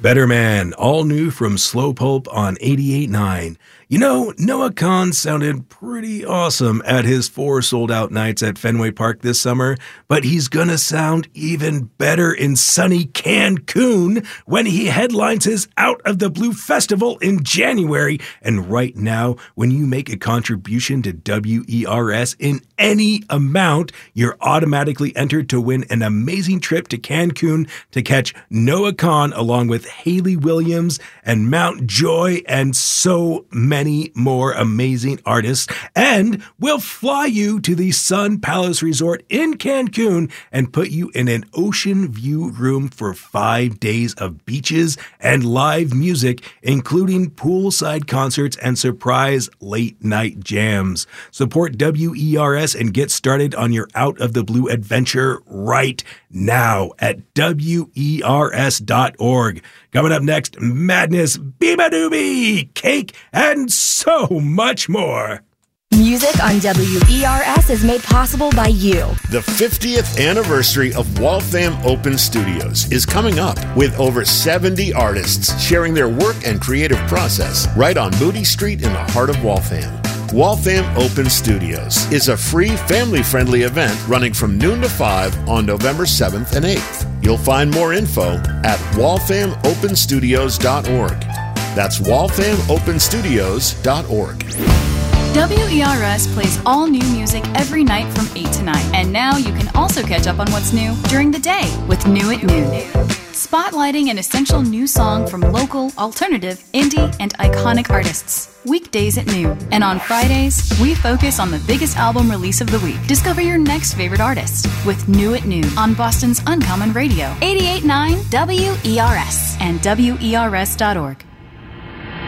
Better Man, all new from Slow Pulp on 88.9. You know, Noah Kahan sounded pretty awesome at his 4 sold-out nights at Fenway Park this summer, but he's gonna sound even better in sunny Cancun when he headlines his Out of the Blue Festival in January. And right now, when you make a contribution to WERS in any amount, you're automatically entered to win an amazing trip to Cancun to catch Noah Kahan along with Hayley Williams and Mount Joy and so many more amazing artists. And we'll fly you to the Sun Palace Resort in Cancun and put you in an ocean view room for 5 days of beaches and live music, including poolside concerts and surprise late night jams. Support WERS and get started on your Out of the Blue adventure right now at WERS.org. Coming up next, madness, Beabadoobie, cake, and so much more. Music on WERS is made possible by you. The 50th anniversary of Waltham Open Studios is coming up with over 70 artists sharing their work and creative process right on Moody Street in the heart of Waltham. Waltham Open Studios is a free, family-friendly event running from noon to 5 on November 7th and 8th. You'll find more info at walthamopenstudios.org. That's walthamopenstudios.org. WERS plays all new music every night from 8 to 9. And now you can also catch up on what's new during the day with New at Noon. Spotlighting an essential new song from local, alternative, indie, and iconic artists. Weekdays at noon. And on Fridays, we focus on the biggest album release of the week. Discover your next favorite artist with New at Noon on Boston's Uncommon Radio. 88.9 WERS and WERS.org.